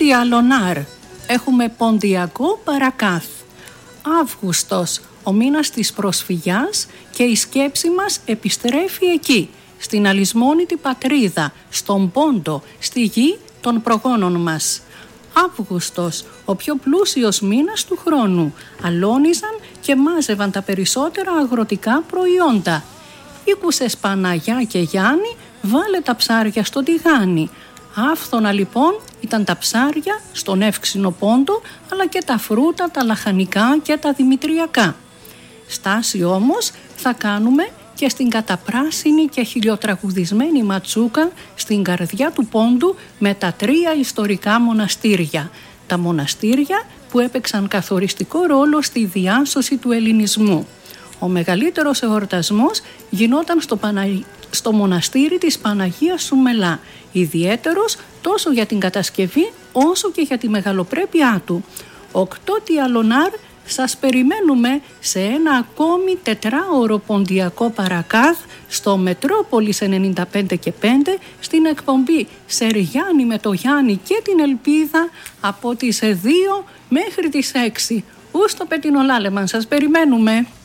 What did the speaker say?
Αλονάρ. Έχουμε ποντιακό Παρακάθ. Αύγουστος, ο μήνας της προσφυγιάς, και η σκέψη μας επιστρέφει εκεί, στην αλυσμόνητη πατρίδα, στον Πόντο, στη γη των προγόνων μας. Αύγουστος, ο πιο πλούσιος μήνας του χρόνου. Αλώνιζαν και μάζευαν τα περισσότερα αγροτικά προϊόντα. Ήκουσες Παναγιά και Γιάννη, βάλε τα ψάρια στο τηγάνι. Άφθονα λοιπόν ήταν τα ψάρια στον εύξηνο Πόντο, αλλά και τα φρούτα, τα λαχανικά και τα δημητριακά. Στάση όμως θα κάνουμε και στην καταπράσινη και χιλιοτραγουδισμένη Ματσούκα, στην καρδιά του Πόντου, με τα 3 ιστορικά μοναστήρια. Τα μοναστήρια που έπαιξαν καθοριστικό ρόλο στη διάσωση του ελληνισμού. Ο μεγαλύτερος εορτασμός γινόταν στο μοναστήρι της Παναγίας Σουμελά, ιδιαίτερος τόσο για την κατασκευή όσο και για τη μεγαλοπρέπειά του. 8 Αλονάρ, σας περιμένουμε σε ένα ακόμη 4ωρο ποντιακό Παρακάθ στο Μετρόπολης 95 και 5, στην εκπομπή Σεριάννη με το Γιάννη και την Ελπίδα, από τις 2 μέχρι τις 6. Ούστο Πετινολάλεμαν, σας περιμένουμε.